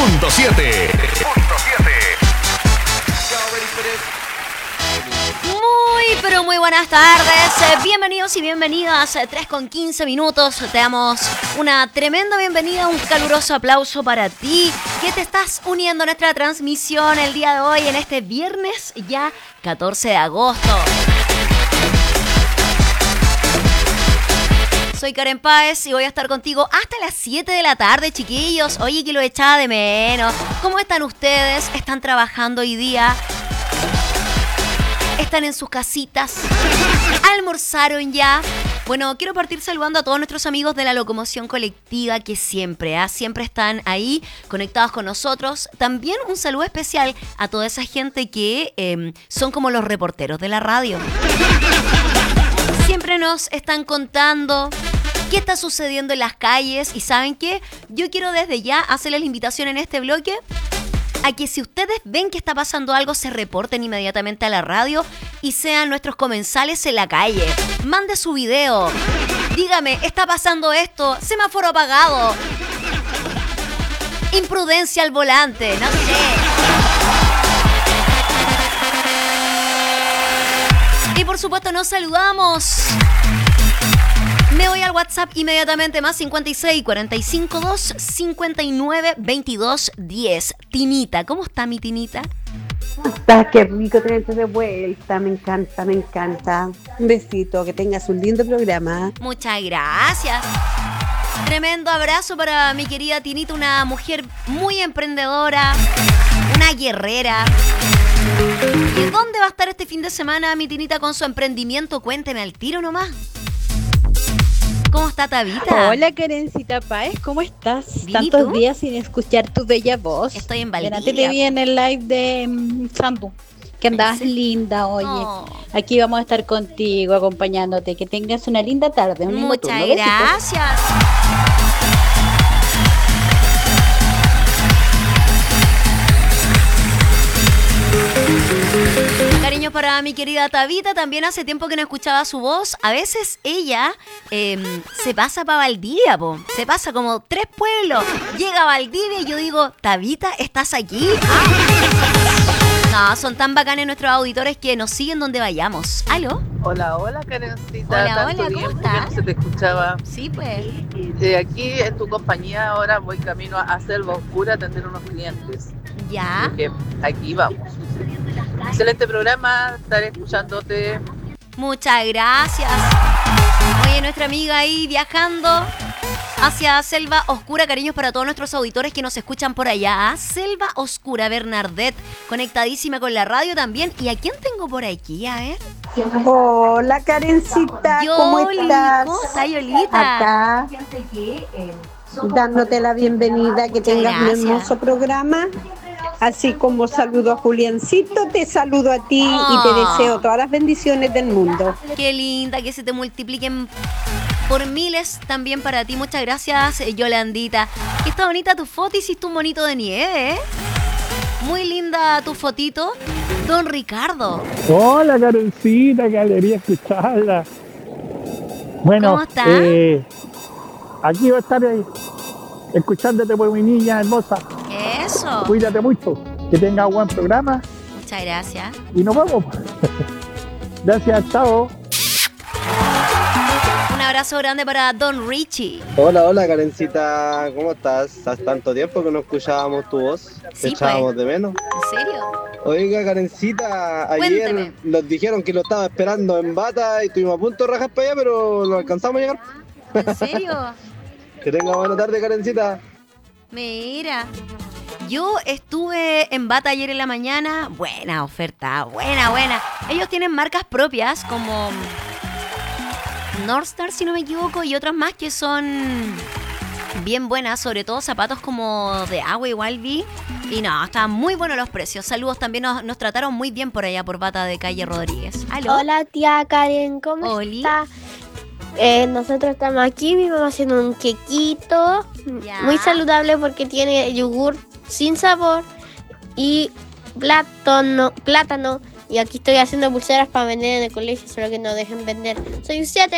Pero muy buenas tardes, bienvenidos y bienvenidas, 3:15. Te damos una tremenda bienvenida, un caluroso aplauso para ti que te estás uniendo a nuestra transmisión el día de hoy, en este viernes ya 14 de agosto. Soy Karen Páez y voy a estar contigo hasta las 7 de la tarde, chiquillos. Oye, que lo echaba de menos. ¿Cómo están ustedes? ¿Están trabajando hoy día? ¿Están en sus casitas? ¿Almorzaron ya? Bueno, quiero partir saludando a todos nuestros amigos de la locomoción colectiva que siempre están ahí conectados con nosotros. También un saludo especial a toda esa gente que son como los reporteros de la radio. Siempre nos están contando qué está sucediendo en las calles. Y ¿saben qué? Yo quiero desde ya hacerles la invitación en este bloque a que si ustedes ven que está pasando algo, se reporten inmediatamente a la radio y sean nuestros comensales en la calle. Mande su video. Dígame, está pasando esto, semáforo apagado, imprudencia al volante, no sé. Y por supuesto nos saludamos. Me voy al WhatsApp inmediatamente, más 56 45 2 59 22 10. Tinita, ¿cómo está mi Tinita? Qué rico tenerte de vuelta, me encanta, me encanta. Un besito, que tengas un lindo programa. Muchas gracias. Tremendo abrazo para mi querida Tinita, una mujer muy emprendedora, una guerrera. ¿Y dónde va a estar este fin de semana mi Tinita con su emprendimiento? Cuénteme al tiro nomás. ¿Cómo está Tabita? Hola Karencita Páez, ¿cómo estás? ¿Y Tantos tú? días sin escuchar tu bella voz. Estoy en Valdivia. Delante te vi en el live de Sandu, que andabas linda, oye. Oh. Aquí vamos a estar contigo, acompañándote. Que tengas una linda tarde. Un lindo Muchas turno. Besitos. gracias. Cariño para mi querida Tabita, también hace tiempo que no escuchaba su voz. A veces ella se pasa para Valdivia, se pasa como 3 pueblos. Llega a Valdivia y yo digo, Tabita, ¿estás aquí? No, son tan bacanes nuestros auditores que nos siguen donde vayamos. ¿Aló? Hola, Karencita. Hola, Tanto ¿cómo tiempo estás? que no se te escuchaba. Sí, pues. Aquí en tu compañía ahora voy camino a Selva Oscura a atender unos clientes. Ya. Así que aquí vamos. Excelente programa, estaré escuchándote. Muchas gracias. Oye, nuestra amiga ahí viajando hacia Selva Oscura. Cariños para todos nuestros auditores que nos escuchan por allá. Selva Oscura, Bernadette, conectadísima con la radio también. ¿Y a quién tengo por aquí? A ver. Hola Karencita, ¿cómo Yoli, estás? ¿cómo está Yolita? Acá, dándote la bienvenida, que tengas un gracias. hermoso programa. Así como saludo a Juliancito, te saludo a ti y te deseo todas las bendiciones del mundo. Qué linda, que se te multipliquen por miles también para ti. Muchas gracias, Yolandita. Que está bonita tu foto, hiciste un monito de nieve, ¿eh? Muy linda tu fotito. Don Ricardo. Hola, Karencita, qué alegría escucharla. Bueno, ¿Cómo está? Aquí voy a estar escuchándote por mi niña hermosa. Eso. Cuídate mucho, que tengas buen programa Muchas gracias. y nos vemos. Gracias, chao. Un abrazo grande para Don Richie. Hola, Karencita, ¿cómo estás? Hace tanto tiempo que no escuchábamos tu voz, Sí, te echábamos de menos. ¿En serio? Oiga, Karencita, ayer Cuénteme. nos dijeron que lo estaba esperando en Bata y estuvimos a punto de rajar para allá, pero no alcanzamos a llegar. ¿En serio? Que tenga buena tarde, Karencita. Mira, yo estuve en Bata ayer en la mañana. Buena oferta, buena. Ellos tienen marcas propias como Northstar, si no me equivoco, y otras más que son bien buenas, sobre todo zapatos como de agua igual vi. Y no, estaban muy buenos los precios. Saludos, también nos trataron muy bien por allá por Bata de Calle Rodríguez. ¿Aló? Hola tía Karen, ¿cómo Oli. está? Nosotros estamos aquí, mi mamá haciendo un quequito Ya. muy saludable porque tiene yogur sin sabor y plátano. Y aquí estoy haciendo pulseras para vender en el colegio, solo que no dejen vender. Soy un 7.